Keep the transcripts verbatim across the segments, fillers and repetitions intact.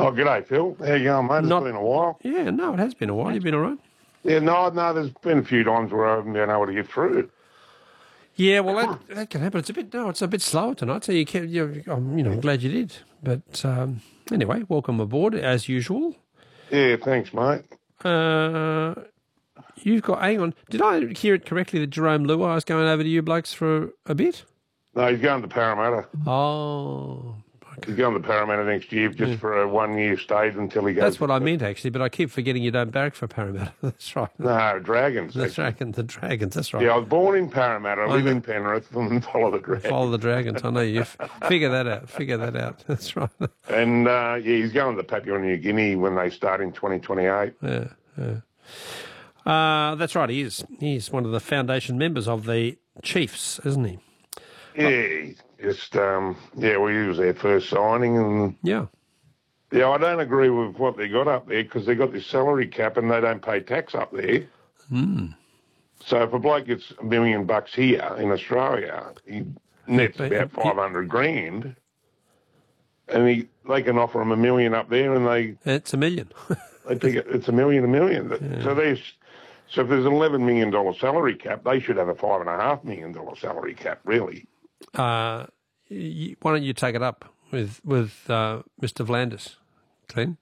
Oh, g'day, Phil. How you going, mate? Not- It's been a while. Yeah, no, it has been a while. You've been all right? Yeah, no, no, there's been a few times where I haven't been able to get through it. Yeah, well, that, that can happen. It's a bit no, it's a bit slower tonight. So you can, you, I'm, you know, I'm glad you did. But um, anyway, welcome aboard as usual. Yeah, thanks, mate. Uh, you've got. Hang on, did I hear it correctly that Jerome Luai is going over to you blokes for a bit? No, he's going to Parramatta. Oh, He's going to Parramatta next year just Yeah. for a one-year stay until he goes. that's what I meant actually. But I keep forgetting you don't barrack for Parramatta. That's right. No, Dragons. The actually. Dragons, the Dragons. That's right. Yeah, I was born in Parramatta, live know. in Penrith, and follow the Dragons. Follow the Dragons. I know you. F- figure that out. Figure that out. That's right. And, uh, yeah, he's going to Papua New Guinea when they start in twenty twenty-eight. Yeah, yeah. Uh, that's right. He is. He's one of the foundation members of the Chiefs, isn't he? Yeah, he's just, um, yeah, well, he was their first signing, and Yeah. yeah, I don't agree with what they got up there because they got this salary cap and they don't pay tax up there. Mm. So if a bloke gets a million bucks here in Australia, he nets but- about five hundred grand, and he they can offer him a million up there, and they It's a million. they think it, it's a million, a million. So there's so if there's an eleven million dollar salary cap, they should have a five and a half million dollar salary cap, really. Uh, y- why don't you take it up with with uh, Mister Vlandis, Glenn?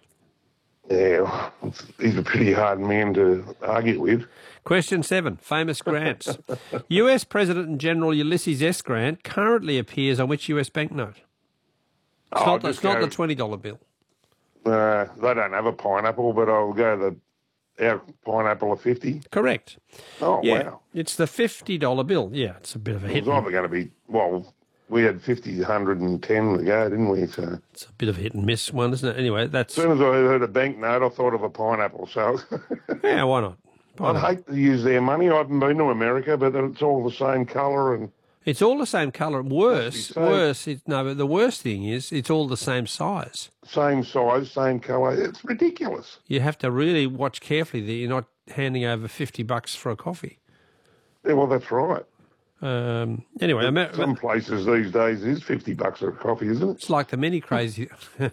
Yeah, he's a pretty hard man to argue with. Question seven, famous grants. U S President and General Ulysses S. Grant currently appears on which U S banknote? It's, Oh, not, the, just it's not go- the twenty dollar bill. Uh, they don't have a pineapple, but I'll go the our pineapple of fifty. Correct. Oh, Yeah, wow. it's the fifty dollar bill. Yeah, it's a bit of a It hit. was either going to be, well, we had fifty, one hundred ten to go, didn't we? So It's a bit of a hit and miss one, isn't it? Anyway, that's as soon as I heard a banknote, I thought of a pineapple. So yeah. Why not? Why I'd not? hate to use their money. I haven't been to America, but it's all the same colour. And It's all the same colour. Worse, so. worse. It, no, but the worst thing is it's all the same size. same size, same colour. It's ridiculous. You have to really watch carefully that you're not handing over fifty bucks for a coffee. Yeah, well, that's right. Um, anyway, Amer- Some places these days is fifty bucks for a coffee, isn't it? it's like the many crazy.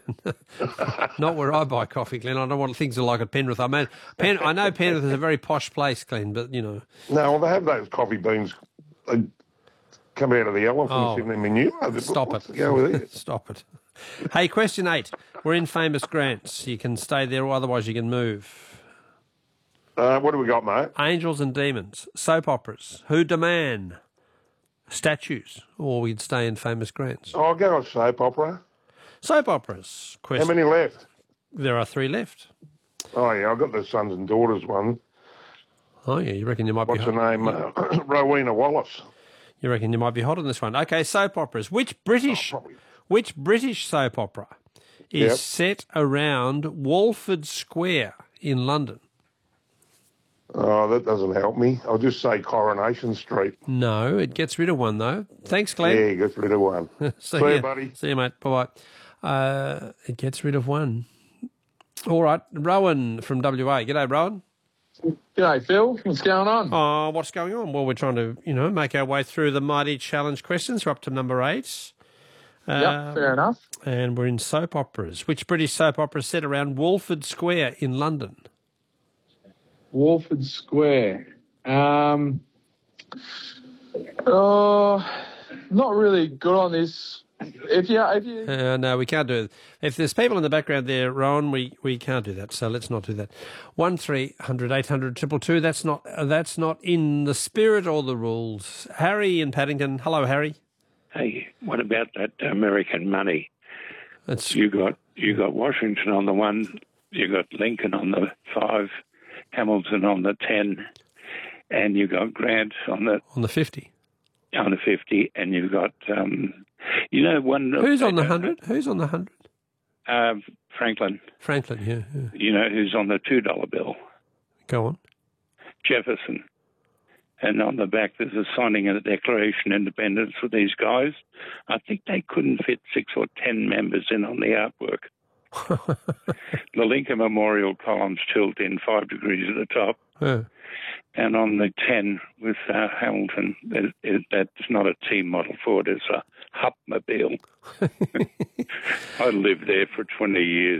Not where I buy coffee, Glenn. I don't want things are like at Penrith. I mean, Pen- I know Penrith is a very posh place, Glenn, but you know, No, well, they have those coffee beans. They come out of the elephants Oh, in their manure. stop What's it. the go with it? Stop it. Hey, question eight. We're in famous grants. You can stay there, or otherwise you can move. Uh, what do we got, mate? Angels and demons, soap operas, Who Demand, statues, or we'd stay in famous grants. I'll go with soap opera. Soap operas. How Question. many left? There are three left. Oh, yeah, I've got the sons and daughters one. Oh yeah, you reckon you might What's be her hot? name? Uh, Rowena Wallace. You reckon you might be hot on this one? Okay, soap operas. Which British, probably. which British soap opera is Yep. set around Walford Square in London? Oh, that doesn't help me. I'll just say Coronation Street. No, it gets rid of one though. Thanks, Glenn. Yeah, get rid of one. See, See ya. you, buddy. See you, mate. Bye bye. Uh, it gets rid of one. All right, Rowan from W A. G'day, Rowan. G'day, Phil. What's going on? Oh, what's going on? Well, we're trying to, you know, make our way through the mighty challenge questions. We're up to number eight. yep, Um, fair enough. And we're in soap operas. Which British soap opera is set around Walford Square in London? Walford Square. Um, oh, not really good on this. If you, if you, Uh, no, we can't do it. If there's people in the background there, Rowan, we, we can't do that. So let's not do that. One three hundred eight hundred two two two. That's not uh, that's not in the spirit or the rules. Harry in Paddington. Hello, Harry. Hey, what about that American money? That's You got you got Washington on the one, you got Lincoln on the five, Hamilton on the ten, and you got Grant on the on the fifty. on the fifty, and you got um, you know one. Who's on the hundred? Who's on the hundred? Uh, Franklin. Franklin. Yeah, yeah. You know who's on the two dollar bill? Go on. Jefferson. And on the back, there's a signing of the Declaration of Independence for these guys. I think they couldn't fit six or ten members in on the artwork. The Lincoln Memorial columns tilt in five degrees at the top. Yeah. And on the ten with uh, Hamilton, it, it, that's not a team model Ford, it's a Hupmobile. I lived there for twenty years.